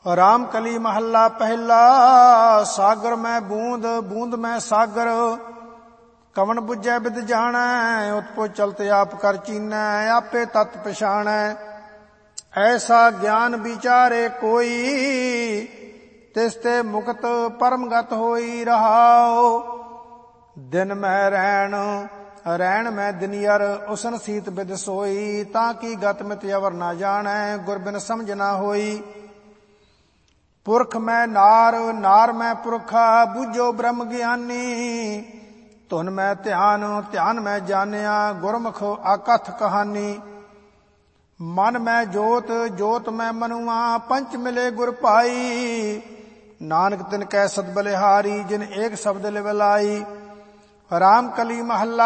ਰਾਮ ਕਲੀ ਮਹੱਲਾ ਪਹਿਲਾ। ਸਾਗਰ ਮੈਂ ਬੂੰਦ ਬੂੰਦ ਮੈਂ ਸਾਗਰ, ਕਵਣ ਬੁੱਝੈ ਬਿਦ ਜਾਣੈ। ਉਤਪੋ ਚਲਤ ਆਪ ਕਰ ਚੀਨੈ, ਆਪੇ ਤਤ ਪਛਾਣੈ। ਐਸਾ ਗਿਆਨ ਵਿਚਾਰੇ ਕੋਈ, ਤਿਸ ਤੇ ਮੁਕਤ ਪਰਮਗਤ ਹੋਈ। ਰਹਾਉ ਦਿਨ ਮੈਂ ਰਹਿਣ ਰਹਿਣ ਮੈਂ ਦਿਨਿਅਰ, ਉਸਨ ਸੀਤ ਬਿਦ ਸੋਈ। ਤਾਂ ਕੀ ਗਤ ਮਿਤ ਅਵਰ ਨਾ ਜਾਣੈ, ਗੁਰ ਬਿਨ ਸਮਝ ਨਾ ਹੋਈ। ਪੁਰਖ ਮੈਂ ਨਾਰ ਨਾਰ ਮੈਂ ਪੁਰਖਾ, ਬੁੱਝੋ ਬ੍ਰਹਮ ਗਿਆਨੀ। ਧੁਨ ਮੈਂ ਧਿਆਨ ਧਿਆਨ ਮੈਂ ਜਾਣਿਆ, ਗੁਰਮੁਖ ਆਕਥ ਕਹਾਨੀ। ਮਨ ਮੈਂ ਜੋਤ ਜੋਤ ਮੈਂ ਮਨੁਆ, ਪੰਚ ਮਿਲੇ ਗੁਰ ਪਾਈ। ਨਾਨਕ ਤਿਨ ਕੈ ਸਦ ਬਲਿਹਾਰੀ, ਜਿਨ ਏਕ ਸ਼ਬਦ ਲਿਵ ਲਾਈ। ਰਾਮ ਕਲੀ ਮਹੱਲਾ